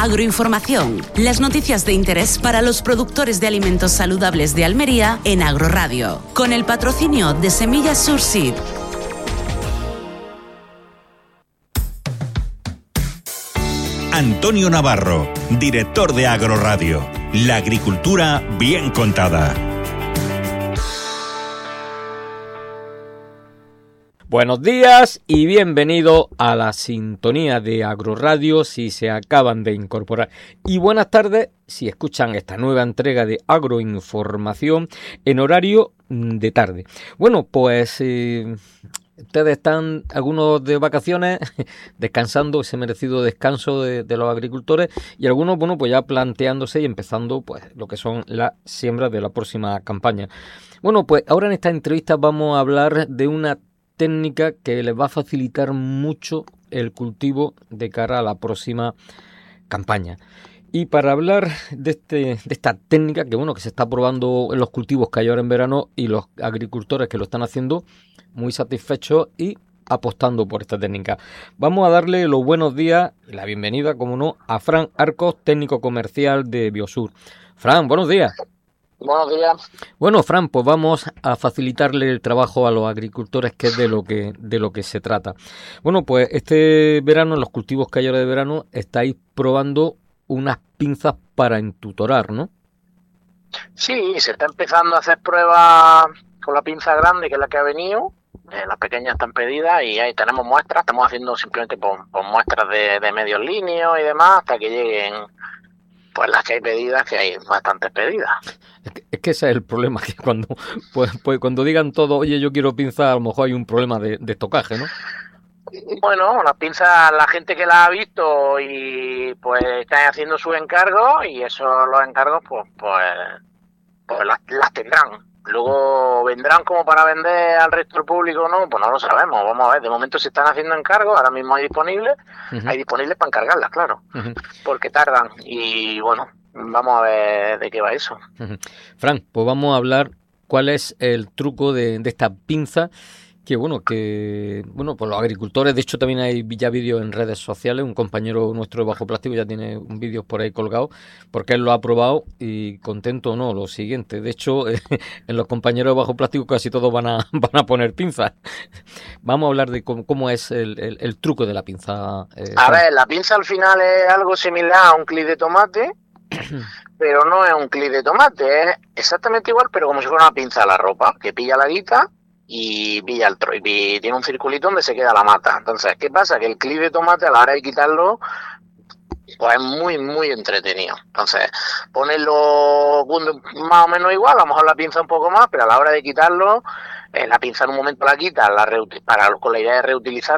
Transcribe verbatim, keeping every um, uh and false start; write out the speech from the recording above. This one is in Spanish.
Agroinformación, las noticias de interés para los productores de alimentos saludables de Almería en Agroradio, con el patrocinio de Semillas Surseed. Antonio Navarro, director de Agroradio. La agricultura bien contada. Buenos días y bienvenido a la sintonía de Agroradio si se acaban de incorporar. Y buenas tardes si escuchan esta nueva entrega de Agroinformación en horario de tarde. Bueno, pues eh, ustedes están algunos de vacaciones, descansando, ese merecido descanso de, de los agricultores, y algunos, bueno, pues ya planteándose y empezando pues lo que son las siembras de la próxima campaña. Bueno, pues ahora en esta entrevista vamos a hablar de una técnica que les va a facilitar mucho el cultivo de cara a la próxima campaña. Y para hablar de este de esta técnica que bueno que se está probando en los cultivos que hay ahora en verano, y los agricultores que lo están haciendo muy satisfechos y apostando por esta técnica, vamos a darle los buenos días y la bienvenida, como no, a Fran Arcos, técnico comercial de Biosur. Fran, buenos días. Buenos días. Bueno, Fran, pues vamos a facilitarle el trabajo a los agricultores, que es de lo que de lo que se trata. Bueno, pues este verano, en los cultivos que hay ahora de verano, estáis probando unas pinzas para entutorar, ¿no? Sí, se está empezando a hacer pruebas con la pinza grande, que es la que ha venido. Eh, las pequeñas están pedidas y ahí tenemos muestras. Estamos haciendo simplemente por, por muestras de, de medios líneos y demás, hasta que lleguen pues las que hay pedidas, que hay bastantes pedidas. Es que, es que ese es el problema, que cuando pues, pues cuando digan todo, oye, yo quiero pinza, a lo mejor hay un problema de, de estocaje, ¿no? Bueno, las pinzas, la gente que las ha visto y pues están haciendo sus encargos, y esos los encargos pues pues, pues las, las tendrán. Luego vendrán como para vender al resto del público, ¿no? Pues no lo sabemos, vamos a ver. De momento se están haciendo encargos, ahora mismo hay disponibles, uh-huh. hay disponibles para encargarlas, claro, uh-huh. porque tardan, y bueno, vamos a ver de qué va eso. Uh-huh. Fran, pues vamos a hablar cuál es el truco de, de esta pinza, que bueno, que bueno, pues los agricultores, de hecho también hay ya vídeos en redes sociales, un compañero nuestro de Bajo Plástico ya tiene un vídeo por ahí colgado, porque él lo ha probado y contento o no, lo siguiente, de hecho eh, en los compañeros de Bajo Plástico casi todos van a van a poner pinzas. Vamos a hablar de cómo, cómo es el, el, el truco de la pinza. Eh, a ver, la pinza al final es algo similar a un clip de tomate, pero no es un clip de tomate, es exactamente igual, pero como si fuera una pinza a la ropa, que pilla la guita y pilla el tro- y tiene un circulito donde se queda la mata. Entonces, ¿qué pasa? Que el clip de tomate, a la hora de quitarlo, pues es muy, muy entretenido. Entonces, ponerlo más o menos igual, a lo mejor la pinza un poco más, pero a la hora de quitarlo, eh, la pinza en un momento la quita, la reut- para, con la idea de reutilizar